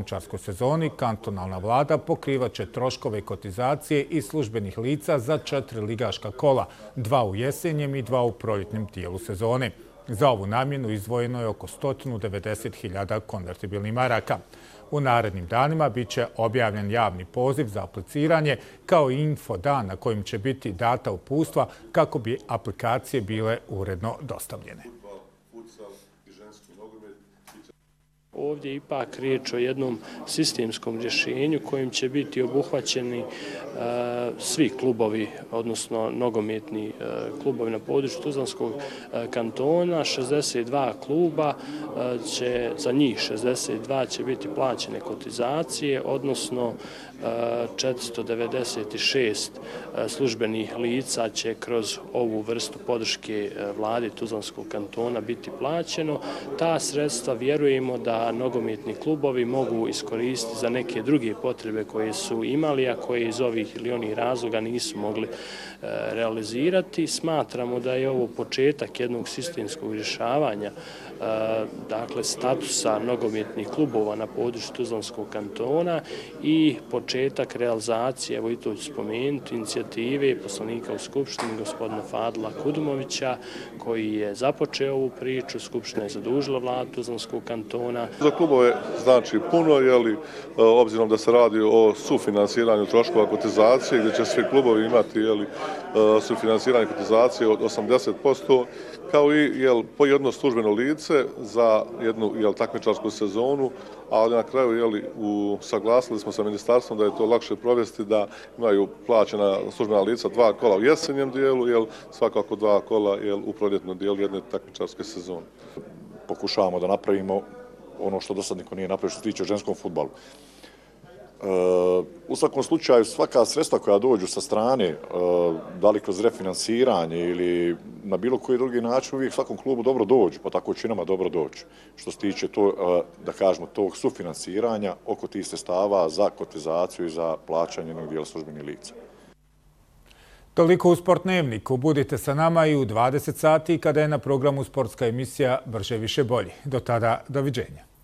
takmičarskoj sezoni kantonalna vlada pokrivaće troškove kotizacije i službenih lica za 4 ligaška kola, 2 u jesenjem i 2 u proljetnom dijelu sezone. Za ovu namjenu izdvojeno je oko 190.000 konvertibilnih maraka. U narednim danima bit će objavljen javni poziv za apliciranje kao i info dan na kojim će biti data uputstva kako bi aplikacije bile uredno dostavljene. Ovdje je ipak riječ o jednom sistemskom rješenju kojim će biti obuhvaćeni svi klubovi, odnosno nogometni klubovi na području Tuzlanskog kantona. 62 kluba, za njih 62 će biti plaćene kotizacije, odnosno 496 službenih lica će kroz ovu vrstu podrške vlade Tuzlanskog kantona biti plaćeno. Ta sredstva vjerujemo da nogometni klubovi mogu iskoristiti za neke druge potrebe koje su imali, a koje iz ovih ili onih razloga nisu mogli realizirati. Smatramo da je ovo početak jednog sistemskog rješavanja dakle statusa nogometnih klubova na području Tuzlanskog kantona i početak realizacije, evo i to ću spomenuti, inicijative poslanika u Skupštini gospodina Fadila Kudumovića koji je započeo ovu priču. Skupština je zadužila vladu Tuzlanskog kantona. Za klubove znači puno, obzirom da se radi o sufinansiranju troškova kotizacije, gdje će svi klubovi imati sufinansiranje kotizacije od 80%, kao i po jedno službeno lice za jednu takmičarsku sezonu, ali na kraju saglasili smo sa ministarstvom da je to lakše provesti, da imaju plaćena službena lica 2 kola u jesenjem dijelu, svakako 2 kola u proljetnom dijelu jedne takmičarske sezone. Pokušavamo da napravimo ono što do sad niko nije napravio što se tiče ženskom fudbalu. U svakom slučaju svaka sredstva koja dođu sa strane, da li kroz refinansiranje ili na bilo koji drugi način, uvijek svakom klubu dobro dođu, pa tako će nama dobro doći. Što se tiče da kažemo, tog sufinansiranja oko tih sredstava za kotizaciju i za plaćanje jednog dijela službenih lica. Toliko u Sport dnevniku. Budite sa nama i u 20 sati kada je na programu sportska emisija Brže više bolje. Do tada, doviđenja.